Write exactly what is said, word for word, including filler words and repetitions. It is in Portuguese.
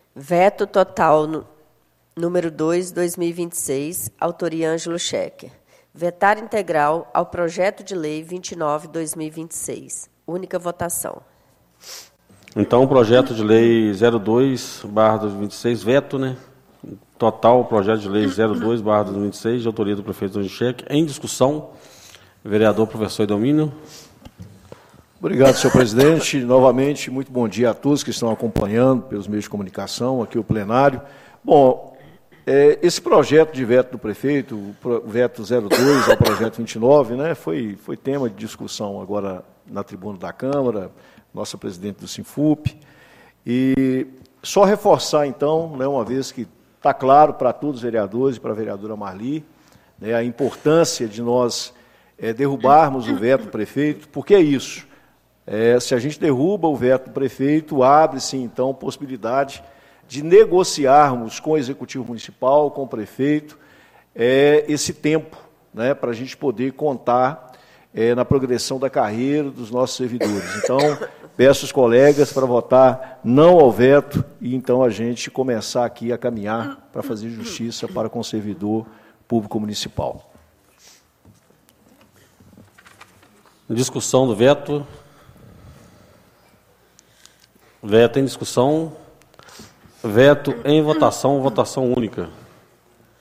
Veto total no, número dois, dois mil e vinte e seis, autoria Ângelo Schecker. Vetar integral ao projeto de lei vinte e nove, dois mil e vinte e seis. Única votação. Então, o projeto de lei zero dois barra dois mil e vinte e seis, veto, né? Total, projeto de lei zero dois barra dois mil e vinte e seis, de autoria do prefeito Ângelo Schecker. Em discussão, vereador professor Edelmino. Obrigado, senhor presidente. Novamente, muito bom dia a todos que estão acompanhando pelos meios de comunicação, aqui o plenário. Bom, é, esse projeto de veto do prefeito, o veto zero dois ao projeto vinte e nove, né, foi, foi tema de discussão agora na tribuna da Câmara, nossa presidente do Sinfup. E só reforçar, então, né, uma vez que está claro para todos os vereadores e para a vereadora Marli, né, a importância de nós é, derrubarmos o veto do prefeito, porque é isso. É, se a gente derruba o veto do prefeito, abre-se, então, possibilidade de negociarmos com o Executivo Municipal, com o prefeito, é, esse tempo, né, para a gente poder contar é, na progressão da carreira dos nossos servidores. Então, peço aos colegas para votar não ao veto e, então, a gente começar aqui a caminhar para fazer justiça para com o servidor público municipal. Discussão do veto. Veto em discussão. Veto em votação, votação única.